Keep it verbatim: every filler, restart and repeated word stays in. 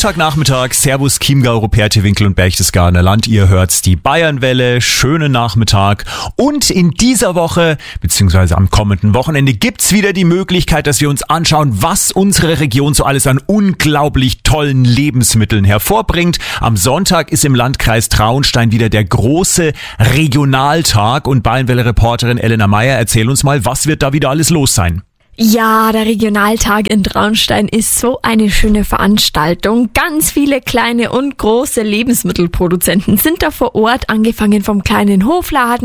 Sonntagnachmittag, Servus Chiemgau, Rupertiwinkel und Berchtesgadener Land. Ihr hört die Bayernwelle, schönen Nachmittag. Und in dieser Woche, beziehungsweise am kommenden Wochenende, gibt's wieder die Möglichkeit, dass wir uns anschauen, was unsere Region so alles an unglaublich tollen Lebensmitteln hervorbringt. Am Sonntag ist im Landkreis Traunstein wieder der große Regionaltag und Bayernwelle-Reporterin Elena Meyer, erzähl uns mal, was wird da wieder alles los sein? Ja, der Regionaltag in Traunstein ist so eine schöne Veranstaltung. Ganz viele kleine und große Lebensmittelproduzenten sind da vor Ort, angefangen vom kleinen Hofladen